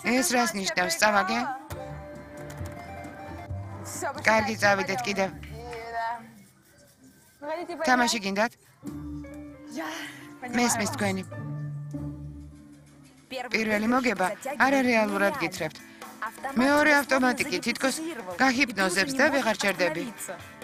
ეს რას ნიშნავს, წავაგე? კარგი, წავიდეთ კიდევ. თამაში გინდათ? მესმის თქვენი. პირველი მოგება არარეალურად გითხრებთ. მეორე ავტომატიკი თითქოს გაჰიპნოზებს და ვეღარ ჩერდები.